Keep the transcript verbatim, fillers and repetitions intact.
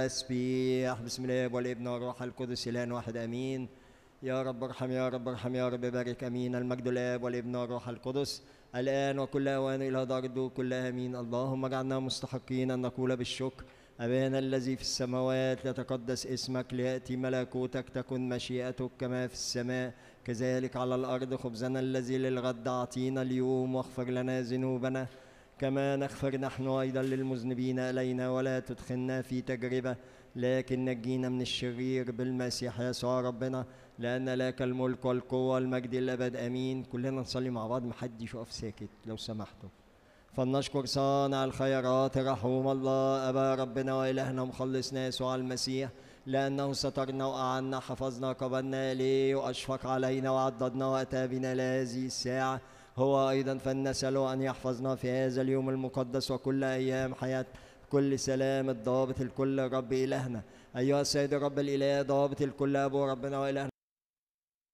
تسبيح بسم الله والابن والروح القدس الان واحد امين. يا رب ارحم يا رب ارحم يا رب بارك امين. المجد للاب والابن والروح القدس الان وكل اوان الى دار الدور كلها امين. اللهم اجعلنا مستحقين ان نقول بالشكر ابانا الذي في السماوات ليتقدس اسمك لياتي ملكوتك تكن مشيئتك كما في السماء كذلك على الارض. خبزنا الذي للغد اعطينا اليوم واغفر لنا ذنوبنا كما نغفر نحن أيضا للمذنبين إلينا ولا تدخلنا في تجربة لكن نجينا من الشرير بالمسيح يسوع ربنا لأن لك الملك والقوة والمجد الأبد آمين. كلنا نصلي مع بعض محدش يقف ساكت لو سمحتوا. فلنشكر صانع الخيرات رحوم الله أبا ربنا وإلهنا ومخلصنا يسوع المسيح لأنه سترنا وأعنا حفظنا قبلنا إليه وأشفق علينا وعضدنا وأتى بنا لهذه الساعة. هو أيضا فلنسأله أن يحفظنا في هذا اليوم المقدس وكل أيام حياة كل سلام الضابط الكل رب إلهنا. أيها السيد رب الإله ضابط الكل أبو ربنا وإلهنا